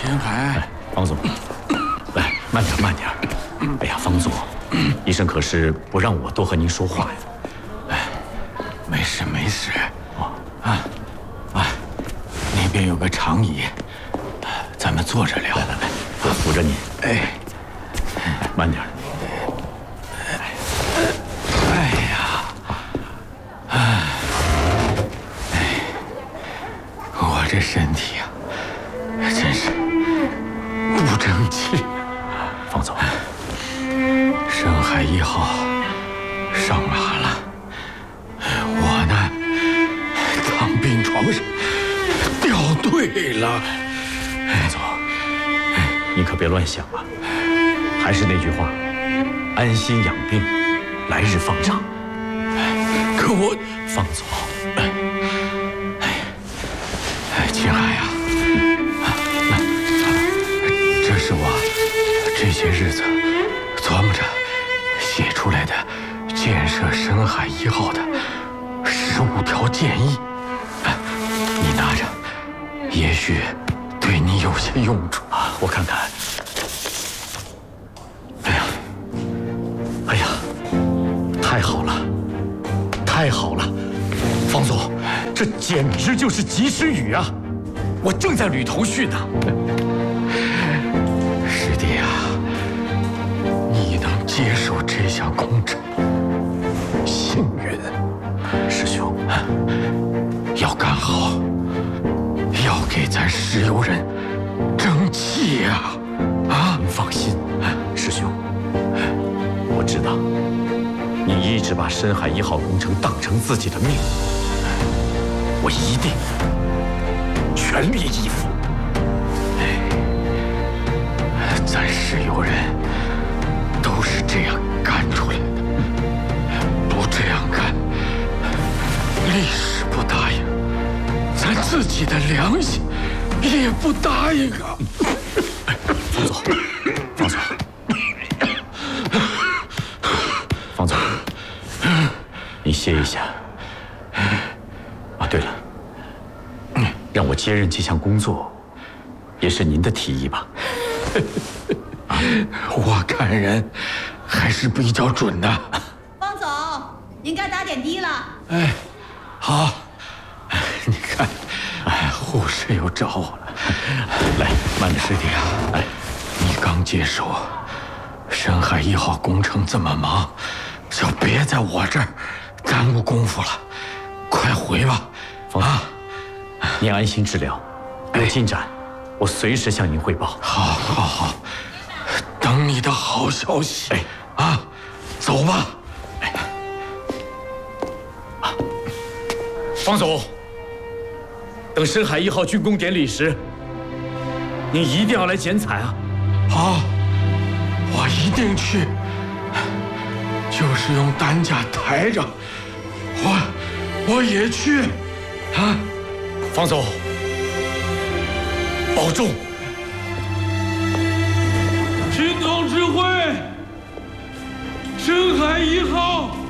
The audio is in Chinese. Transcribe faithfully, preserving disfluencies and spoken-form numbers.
秦海， 方总，来，慢点，慢点。哎呀，方总，医生可是不让我多和您说话呀。 哎，没事没事。哦，啊，啊，那边有个长椅，咱们坐着聊。 来来来，我扶着你。 哎， 慢点。 哎呀，哎，哎，我这身体呀、啊，真是不争气。 方总， 深海一号上马了，我呢躺病床上掉队了。 方总，你可别乱想啊！还是那句话，安心养病，来日方长。 可我， 方总， 哎，哎，秦海呀、啊，那这是我这些日子琢磨着写出来的建设深海一号的十五条建议，你拿着，也许对你有些用处啊。我看看。哎呀，哎呀，太好了，太好了，方总，这简直就是及时雨啊！我正在捋头绪呢。 师弟啊，你能接受这项工程，幸运。 师兄， 要干好，要给咱石油人争气呀！啊， 您放心，师兄，我知道你一直把深海一号工程当成自己的命，我一定全力以赴。 咱石油人都是这样干出来的，不这样干，历史不答应，咱自己的良心也不答应啊！ 方总，方总，方总，你歇一下。啊，对了，让我接任这项工作，也是您的提议吧？ 我看人还是比较准的。 方总，您该打点滴了。 哎，好。你看，哎，护士又找我了。 来，慢点， 师弟啊，哎，你刚接手，深海一号工程这么忙，就别在我这儿耽误功夫了，快回吧。 方总，您安心治疗，有进展，我随时向您汇报。 好，好，好，等你的好消息。哎，啊，走吧。 哎，啊，方总，等深海一号竣工典礼时，您一定要来剪彩啊！ 好，我一定去。就是用担架抬着，我我也去。啊， 方总，保重。 秦总指挥，深海一号